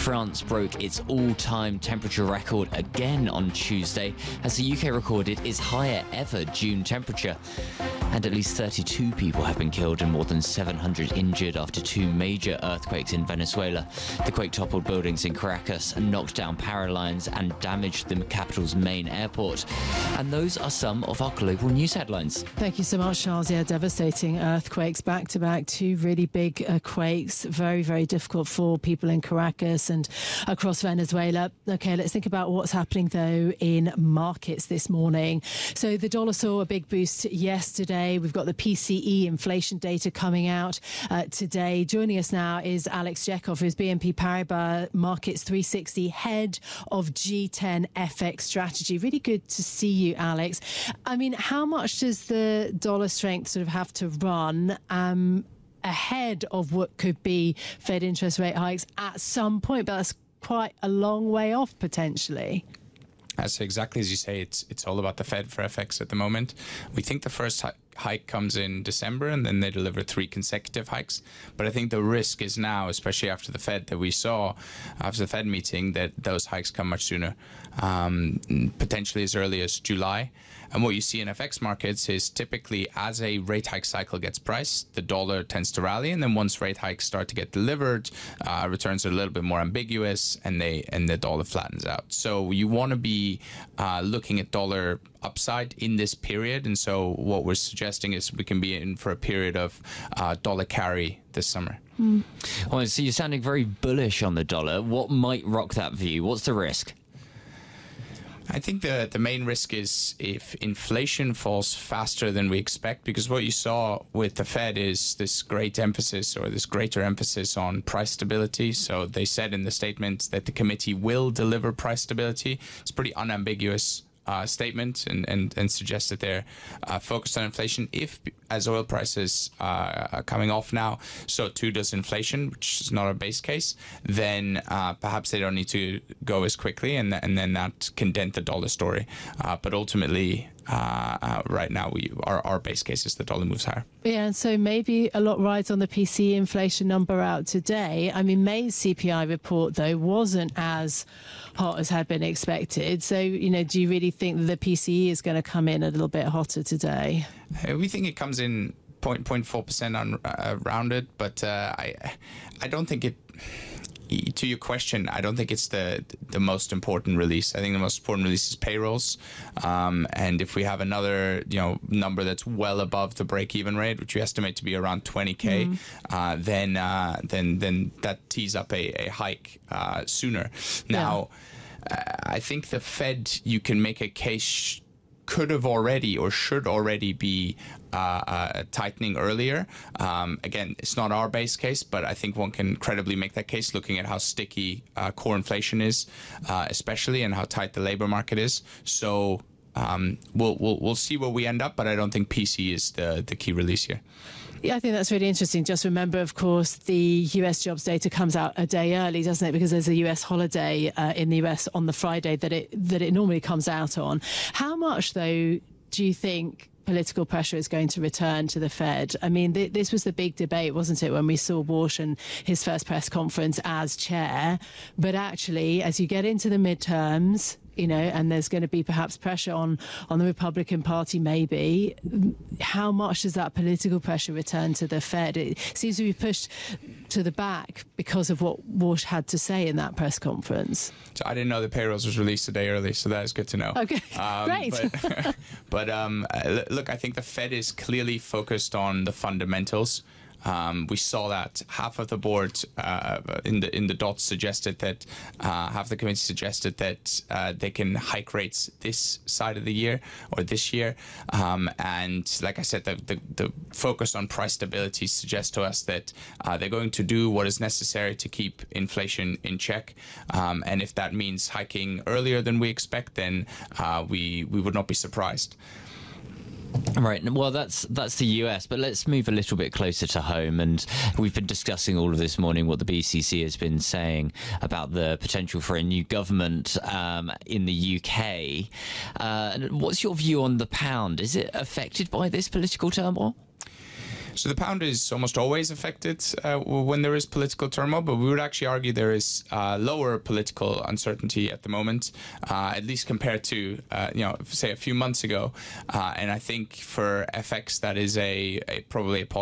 France broke its all-time temperature record again on Tuesday as the UK recorded its higher ever June temperature. And at least 32 people have been killed and more than 700 injured after two major earthquakes in Venezuela. The quake toppled buildings in Caracas and knocked down power lines and damaged the capital's main airport. And those are some of our global news headlines. Thank you so much, Charles. Yeah, devastating earthquakes back-to-back, two really big quakes. Very, very difficult for people in Caracas and across Venezuela. OK, let's think about what's happening, though, in markets this morning. So the dollar saw a big boost yesterday. We've got the PCE inflation data coming out today. Joining us now is Alex Jekov, who's BNP Paribas Markets 360 head of G10 FX strategy. Really good to see you, Alex. I mean, how much does the dollar strength sort of have to run ahead of what could be Fed interest rate hikes at some point? But that's quite a long way off, potentially. As exactly as you say, it's all about the Fed for FX at the moment. We think the first hike comes in December, and then they deliver 3 consecutive hikes. But I think the risk is now, especially after the Fed that we saw after the Fed meeting, that those hikes come much sooner, potentially as early as July. And what you see in FX markets is typically as a rate hike cycle gets priced, the dollar tends to rally, and then once rate hikes start to get delivered, returns are a little bit more ambiguous, and the dollar flattens out. So you want to be looking at dollar upside in this period, and so what we're suggesting is we can be in for a period of dollar carry this summer. Well, so you're sounding very bullish on the dollar. What might rock that view? What's the risk? I think the main risk is if inflation falls faster than we expect, because what you saw with the Fed is this greater emphasis on price stability. So they said in the statement that the committee will deliver price stability. It's pretty unambiguous statement and suggests that they're focused on inflation. If, as oil prices are coming off now, so too does inflation, which is not a base case, then perhaps they don't need to go as quickly, and then that can dent the dollar story. But ultimately, right now, our base case is the dollar moves higher. Yeah, and so maybe a lot rides on the PCE inflation number out today. I mean, May's CPI report, though, wasn't as hot as had been expected. So, do you really think that the PCE is going to come in a little bit hotter today? We think it comes in 0.4% rounded, but I don't think it. To your question, I don't think it's the most important release. I think the most important release is payrolls, and if we have another number that's well above the break-even rate, which we estimate to be around 20K, then that tees up a hike sooner. Now, I think the Fed, you can make a case, could have already or should already be tightening earlier. Again, it's not our base case, but I think one can credibly make that case looking at how sticky core inflation is, especially, and how tight the labor market is. So we'll see where we end up, but I don't think PC is the key release here. Yeah, I think that's really interesting. Just remember, of course, the US jobs data comes out a day early, doesn't it? Because there's a US holiday in the US on the Friday that it normally comes out on. How much, though, do you think political pressure is going to return to the Fed? I mean, this was the big debate, wasn't it, when we saw Walsh and his first press conference as chair. But actually, as you get into the midterms, and there's going to be perhaps pressure on the Republican Party, maybe. How much does that political pressure return to the Fed? It seems to be pushed to the back because of what Walsh had to say in that press conference. So I didn't know the payrolls was released a day early, so that is good to know. Okay, great. But look, I think the Fed is clearly focused on the fundamentals. We saw that half of the board in the dots suggested that half the committee suggested that they can hike rates this side of the year or this year, and like I said, the focus on price stability suggests to us that they're going to do what is necessary to keep inflation in check, and if that means hiking earlier than we expect, then we would not be surprised. Right. Well, that's the US, but let's move a little bit closer to home. And we've been discussing all of this morning what the BCC has been saying about the potential for a new government in the UK. What's your view on the pound? Is it affected by this political turmoil? So the pound is almost always affected when there is political turmoil, but we would actually argue there is lower political uncertainty at the moment, at least compared to say a few months ago. And I think for FX that is probably a